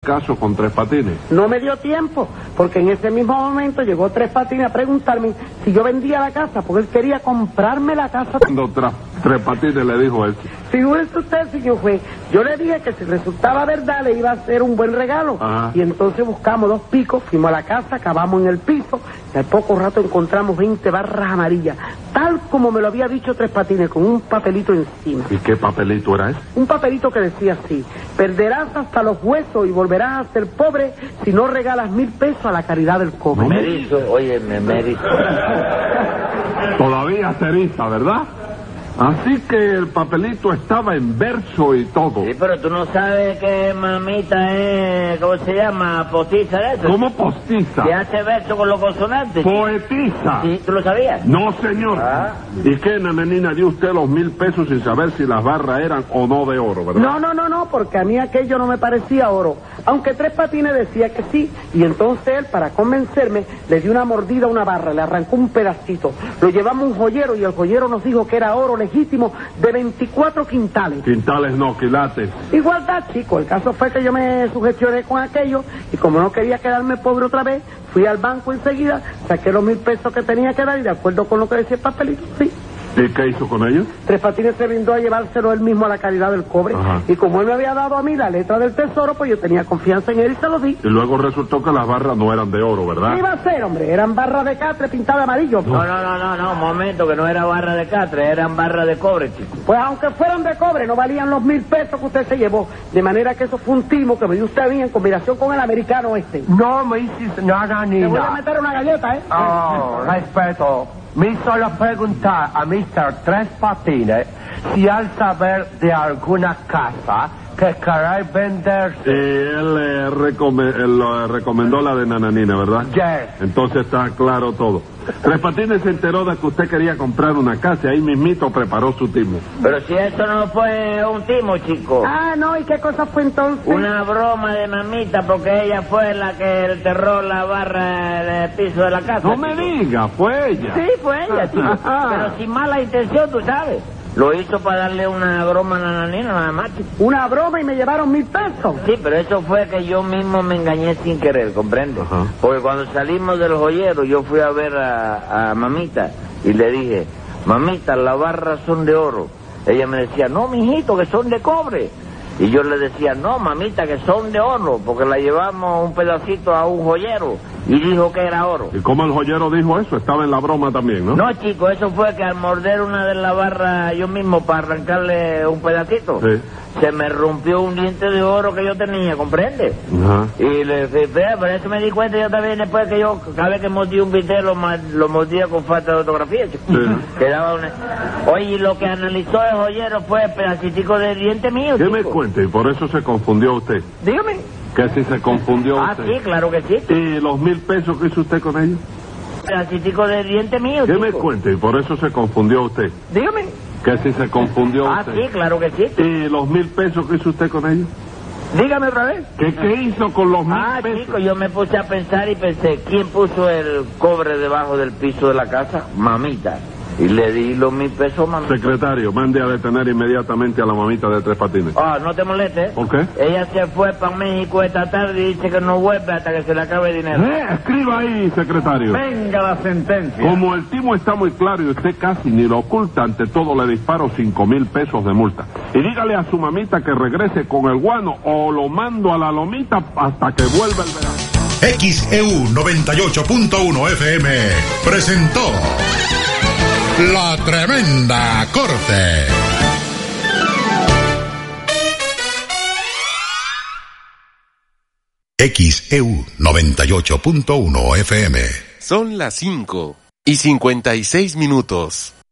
caso con Tres Patines. No me dio tiempo, porque en ese mismo momento llegó Tres Patines a preguntarme si yo vendía la casa, porque él quería comprarme la casa. Cuando Tres Patines le dijo eso. Figúrese usted, señor juez, yo le dije que si resultaba verdad le iba a hacer un buen regalo. Ajá. Y entonces buscamos 2 picos, fuimos a la casa, acabamos en el piso, y al poco rato encontramos 20 barras amarillas, tal como me lo había dicho Tres Patines, con un papelito encima. ¿Y qué papelito era ese? Un papelito que decía así: perderás hasta los huesos y volverás a ser pobre si no regalas 1,000 pesos a la caridad del cobre. Me erizo, óyeme, me erizo. Todavía se eriza, ¿verdad? Así que el papelito estaba en verso y todo. Sí, pero tú no sabes que mamita es, ¿cómo se llama? Postiza de eso. ¿Cómo postiza? Que hace verso con los consonantes. Poetisa. Sí, ¿tú lo sabías? No, señor. Ah. ¿Y qué, nananina, dio usted los 1,000 pesos sin saber si las barras eran o no de oro, verdad? No, porque a mí aquello no me parecía oro. Aunque Tres Patines decía que sí, y entonces él, para convencerme, le dio una mordida a una barra, le arrancó un pedacito. Lo llevamos a un joyero y el joyero nos dijo que era oro legítimo de 24 quintales. Quintales no, quilates. Igualdad, chico. El caso fue que yo me sugestioné con aquello y como no quería quedarme pobre otra vez, fui al banco enseguida, saqué los 1,000 pesos que tenía que dar y de acuerdo con lo que decía el papelito, sí. ¿Y qué hizo con ellos? Tres Patines se brindó a llevárselo él mismo a la caridad del cobre. Ajá. Y como él me había dado a mí la letra del tesoro, pues yo tenía confianza en él y se lo di. Y luego resultó que las barras no eran de oro, ¿verdad? ¿Qué iba a ser, hombre? Eran barras de catre pintadas de amarillo. No, un momento, que no era barra de catre, eran barra de cobre, chico. Pues aunque fueran de cobre, no valían los 1,000 pesos que usted se llevó. De manera que eso fue un timo que me dio usted a mí en combinación con el americano este. No me hiciste nada, Te voy a Nina. meter una galleta, ¿eh? Oh, respeto. Me solo preguntar a Mr. Tres Patines si al saber de alguna casa que queréis venderse. Él le recomendó la de nananina, ¿verdad? Yes. Entonces está claro todo. Tres Patines se enteró de que usted quería comprar una casa y ahí mismito preparó su timo. Pero si eso no fue un timo, chico. Ah, no, ¿y qué cosa fue entonces? Una broma de mamita, porque ella fue la que enterró la barra en el piso de la casa. No me chico. diga, fue ella. Sí, fue ella, chico. Pero sin mala intención, tú sabes. Lo hizo para darle una broma a la nananina, nada más, chico. Una broma y me llevaron 1,000 pesos. Sí, pero eso fue que yo mismo me engañé sin querer, ¿comprendes? Ajá. Porque cuando salimos del joyero, yo fui a ver a mamita y le dije: mamita, las barras son de oro. Ella me decía: no, mijito, que son de cobre. Y yo le decía: no, mamita, que son de oro, porque la llevamos un pedacito a un joyero y dijo que era oro. ¿Y cómo el joyero dijo eso? Estaba en la broma también, ¿no? No, chico, eso fue que al morder una de las barras yo mismo para arrancarle un pedacito, Sí. se me rompió un diente de oro que yo tenía, ¿comprende? Ajá. Y le dije: por eso me di cuenta yo también después que yo cada vez que mordía un bistec lo mordía con falta de ortografía, chico. Sí. Quedaba una... Oye, y lo que analizó el joyero fue el pedacitico de diente mío, ¿Qué chico. me cuenta? Y por eso se confundió usted. Dígame. Que si se confundió Ah, usted. sí, claro que sí. ¿Y los 1,000 pesos que hizo usted con ellos? Pedacitico de diente mío, ¿Qué chico. me cuenta? Y por eso se confundió usted. Dígame. Que si se confundió Ah, usted. sí, claro que sí. ¿Y los 1,000 pesos que hizo usted con ellos? Dígame otra vez. ¿Qué hizo con los 1,000 Ah, pesos? chico, yo me puse a pensar y pensé: ¿quién puso el cobre debajo del piso de la casa? Mamita. Y le di los 1,000 pesos, mamita. Secretario, mande a detener inmediatamente a la mamita de Tres Patines. Ah, no te molestes. ¿Por qué? Ella se fue para México esta tarde y dice que no vuelve hasta que se le acabe el dinero. Escriba ahí, secretario. Venga la sentencia. Como el timo está muy claro y usted casi ni lo oculta, ante todo le disparo 5,000 pesos de multa. Y dígale a su mamita que regrese con el guano o lo mando a la lomita hasta que vuelva el verano. XEU 98.1 FM presentó La Tremenda Corte. XEU 98.1 FM. Son las 5:56.